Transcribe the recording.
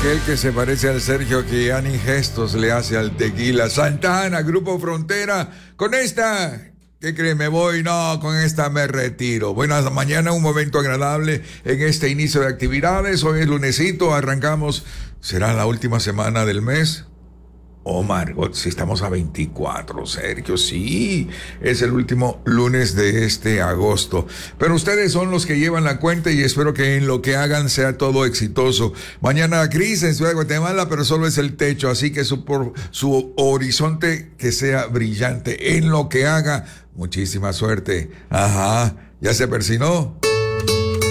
Aquel que se parece al Sergio que ya ni gestos le hace al tequila. Santana, Grupo Frontera, con esta... ¿Qué cree? Me voy, no, con esta me retiro. Buenas mañana, un momento agradable en este inicio de actividades. Hoy es lunesito, arrancamos, será la última semana del mes. Oh, Margot, si estamos a 24, Sergio, sí, es el último lunes de este agosto. Pero ustedes son los que llevan la cuenta y espero que en lo que hagan sea todo exitoso. Mañana Cris en Ciudad de Guatemala, pero solo es el techo, así que su horizonte que sea brillante. En lo que haga, muchísima suerte. Ajá, ¿ya se persinó?